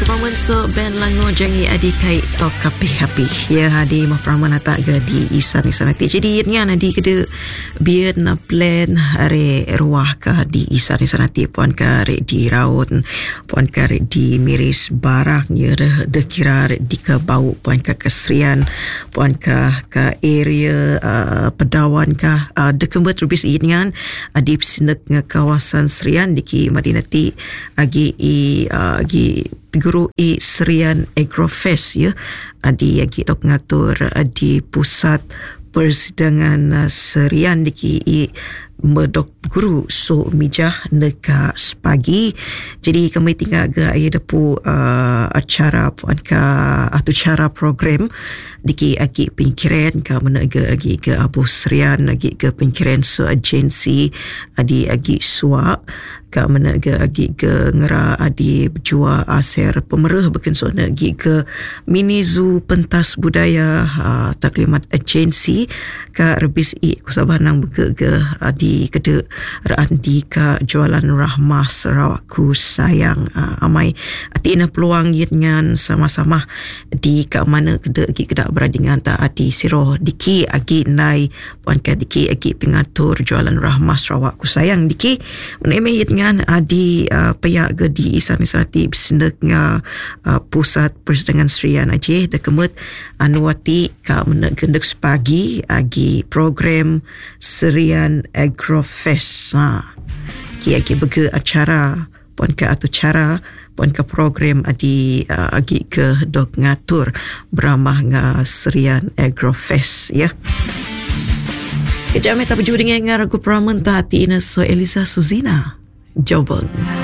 Kepaman so band lango jangi adi kait to kapi-kapi ya hadi mah praman tak ga di isan nanti jadi nya nadi kede biar na plan are ruah ka di isan nanti puan ka re di raut puan ka re di miris barak nya de kira di ke bau puan ka kesrian puan ka area pedawan ka de kembet rubis ingan adi sinek kawasan Serian diki madinati agi guru Serian Agrofest ya adi agi dok ngatur di pusat persidangan Serian diki medok guru so mijah neka sepagi jadi kami tinggal ga ai depu acara puan ka atau cara program diki agi pingkiran ka menaga agi ke Abu Serian agi ke pingkiran so agensi adi agi suak ka menaga agi ke ngera adi berjua aser pemerah bukan so agi ke mini zoo pentas budaya taklimat agensi ka rebis kusabah nang berge adi kede raan di ka jualan rahmah Sarawakku sayang amai atina peluang yitngan sama-sama di ka mana kede agi kedak beradingan ta adi siro diki agi nai puan ka diki agi pengatur jualan rahmah Sarawakku sayang diki meneme yitngan adi payak ge di isan sanati bisnek pusat persidangan Serian aje de kemet anuati ka menegendek sepagi agi program Serian Agrofest ki bege acara puan ka atau cara puan ka program adi agi ke dok ngatur beramah nga Serian Agrofest ya. Kejam eta berjudi dengan ragu pramen ta hati ina so Eliza Suzina Jobong.